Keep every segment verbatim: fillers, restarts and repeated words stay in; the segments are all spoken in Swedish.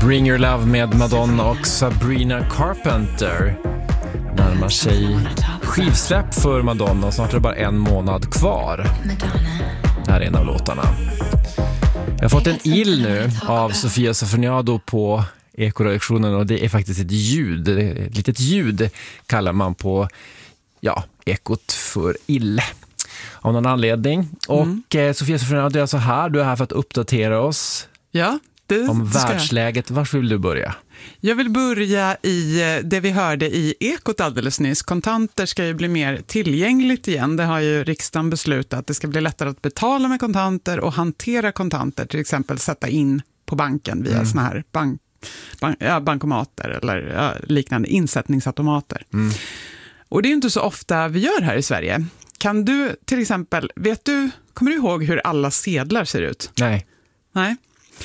Bring Your Love med Madonna och Sabrina Carpenter. Närmar sig skivsläpp för Madonna och snart är det bara en månad kvar. Det här är en av låtarna. Jag har fått en ill nu av Sofia Sofroniado på Ekoredaktionen och det är faktiskt ett ljud. Ett litet ljud kallar man på ja, ekot för ille. Av någon anledning. Mm. Och eh, Sofia Sofroniado är så här. Du är här för att uppdatera oss. Ja. Det, om världsläget. Var vill du börja? Jag vill börja i det vi hörde i Ekot alldeles nyss. Kontanter ska ju bli mer tillgängligt igen. Det har ju riksdagen beslutat att det ska bli lättare att betala med kontanter och hantera kontanter. Till exempel sätta in på banken via mm. såna här bank, bank, ja, bankomater eller ja, liknande insättningsautomater. Mm. Och det är inte så ofta vi gör här i Sverige. Kan du till exempel, vet du, kommer du ihåg hur alla sedlar ser ut? Nej. Nej.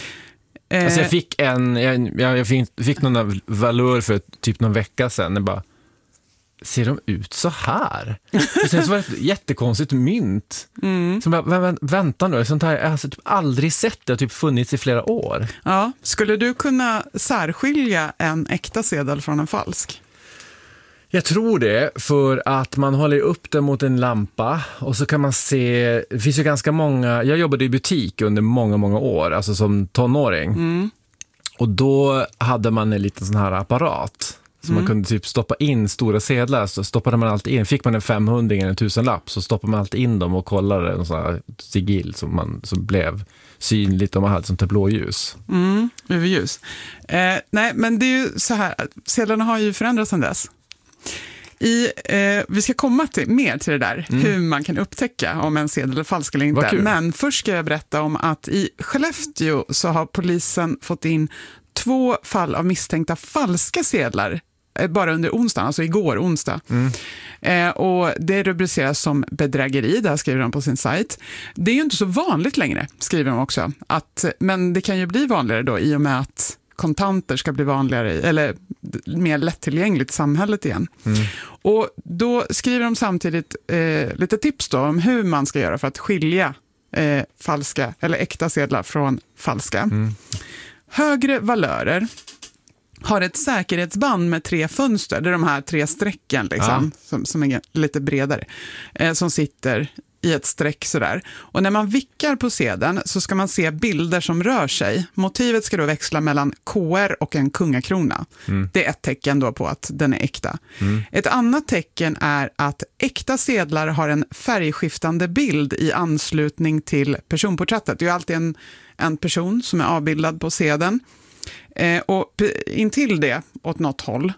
Alltså jag fick en jag, jag fick, fick någon valör för typ någon vecka sedan. Jag bara, ser de ut så här? Och sen så var det ett jättekonstigt mynt. Mm. Så bara, vä- vänta nu, sånt här jag har alltså typ aldrig sett. Det har typ funnits i flera år. Ja, skulle du kunna särskilja en äkta sedel från en falsk? Jag tror det, för att man håller upp den mot en lampa och så kan man se, det finns ju ganska många, jag jobbade i butik under många, många år, alltså som tonåring. Mm. Och då hade man en liten sån här apparat så mm. man kunde typ stoppa in stora sedlar, så stoppade man alltid in, fick man en femhundra eller en tusenlapp så stoppade man alltid in dem och kollade en sån här sigill som, man, som blev synligt om man hade sånt här blåljus. Mm, överljus. Eh, nej, men det är ju så här, sedlarna har ju förändrats sedan dess. I, eh, vi ska komma till, mer till det där, mm. hur man kan upptäcka om en sedel är falsk eller inte. Men först ska jag berätta om att i Skellefteå så har polisen fått in två fall av misstänkta falska sedlar eh, bara under onsdagen, alltså igår onsdag. Mm. Eh, och det rubriceras som bedrägeri, där skriver de på sin sajt. Det är ju inte så vanligt längre, skriver de också. Att, men det kan ju bli vanligare då i och med att kontanter ska bli vanligare eller mer lättillgängligt i samhället igen. Mm. Och då skriver de samtidigt eh, lite tips då om hur man ska göra för att skilja eh, falska eller äkta sedlar från falska. Mm. Högre valörer har ett säkerhetsband med tre fönster. Det är de här tre strecken liksom, ja. som, som är lite bredare, eh, som sitter i ett streck sådär. Och när man vickar på sedeln så ska man se bilder som rör sig. Motivet ska då växla mellan K R och en kungakrona. Mm. Det är ett tecken då på att den är äkta. Mm. Ett annat tecken är att äkta sedlar har en färgskiftande bild i anslutning till personporträttet. Det är ju alltid en, en person som är avbildad på sedeln. Eh, och intill det, åt något håll,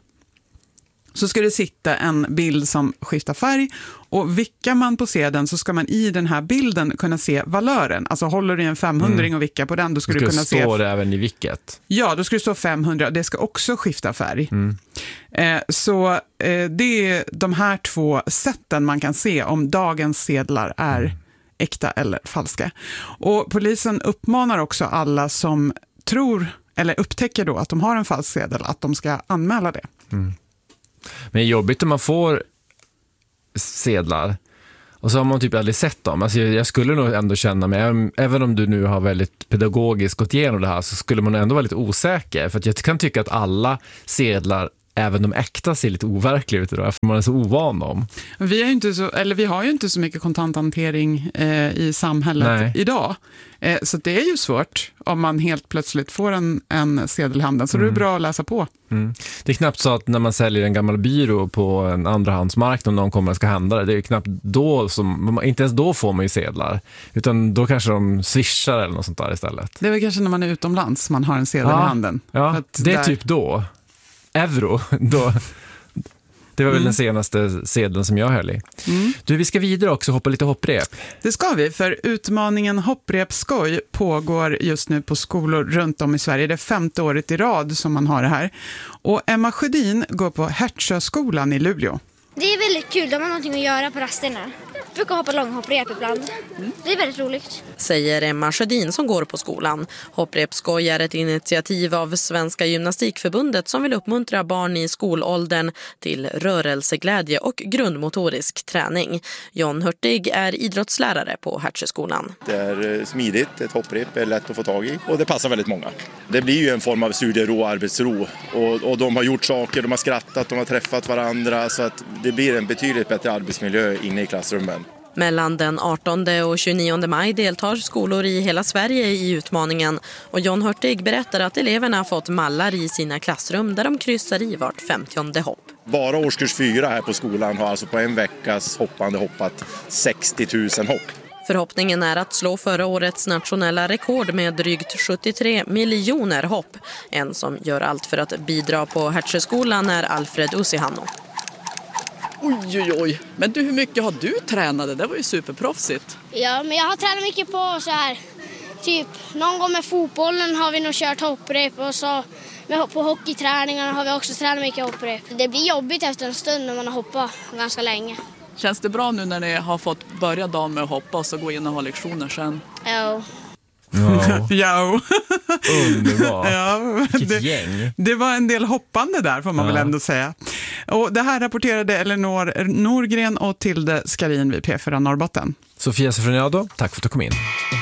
så ska det sitta en bild som skiftar färg, och vickar man på sedeln så ska man i den här bilden kunna se valören. Alltså håller du en femhundring mm. och vickar på den, då ska, ska du kunna se... Står det även i vicket? Ja, då ska det stå femhundra och det ska också skifta färg. Mm. Eh, så eh, det är de här två sätten man kan se om dagens sedlar är mm. äkta eller falska. Och polisen uppmanar också alla som tror eller upptäcker då att de har en falsk sedel att de ska anmäla det. Mm. Men det är jobbigt om man får sedlar och så har man typ aldrig sett dem. Alltså jag skulle nog ändå känna mig, även om du nu har väldigt pedagogiskt gått igenom det här, så skulle man ändå vara lite osäker. För att jag kan tycka att alla sedlar, även de äkta, ser lite overkliga ut idag, för man är så ovan om. Vi, är ju inte så, eller vi har ju inte så mycket kontanthantering eh, i samhället Nej. idag. Eh, så det är ju svårt om man helt plötsligt får en, en sedel i handen. Så mm. det är bra att läsa på. Mm. Det är knappt så att när man säljer en gammal byrå på en andrahandsmarknad och någon kommer och ska handla det, det är knappt då som, inte ens då får man ju sedlar. Utan då kanske de swishar eller något sånt där istället. Det är väl kanske när man är utomlands man har en sedel ja. i handen. Ja, det är där... typ då. Euro, då... Det var väl mm. den senaste sedeln som jag höll i. Mm. Du, vi ska vidare också hoppa lite hopprep. Det ska vi, för utmaningen hopprepskoj pågår just nu på skolor runt om i Sverige. Det är femte året i rad som man har det här. Och Emma Sjödin går på Hertsjöskolan i Luleå. Det är väldigt kul, de har någonting att göra på rasterna. brukar hoppa långhopprep ibland. Mm. Det är väldigt roligt. Säger Emma Sjödin som går på skolan. Hopprepskoj är ett initiativ av Svenska gymnastikförbundet som vill uppmuntra barn i skolåldern till rörelseglädje och grundmotorisk träning. John Hurtig är idrottslärare på Hertsöskolan. Det är smidigt, ett hopprep är lätt att få tag i och det passar väldigt många. Det blir ju en form av studiero och arbetsro och, och de har gjort saker, de har skrattat, de har träffat varandra så att det blir en betydligt bättre arbetsmiljö inne i klassrummen. Mellan den artonde och tjugonionde maj deltar skolor i hela Sverige i utmaningen och John Hurtig berättar att eleverna har fått mallar i sina klassrum där de kryssar i vart femtionde hopp. Bara årskurs fyra här på skolan har alltså på en veckas hoppande hoppat sextio tusen hopp. Förhoppningen är att slå förra årets nationella rekord med drygt sjuttiotre miljoner hopp. En som gör allt för att bidra på Hertsöskolan är Alfred Usihano. Oj, oj, oj. Men du, hur mycket har du tränat? Det var ju superproffsigt. Ja, men jag har tränat mycket på så här, typ någon gång med fotbollen har vi nog kört hopprep och så med, på hockeyträningarna har vi också tränat mycket hopprep. Det blir jobbigt efter en stund när man har hoppat ganska länge. Känns det bra nu när ni har fått börja dagen med att hoppa och så gå in och ha lektioner sen? Ja. Ja. Ja. Underbart. Ja, Vilket det, gäng. det var en del hoppande där får man Ja. väl ändå säga. Och det här rapporterade Elinor Norgren och Tilde Skarin vid P fyra Norrbotten. Sofia Sofroniado, tack för att du kom in.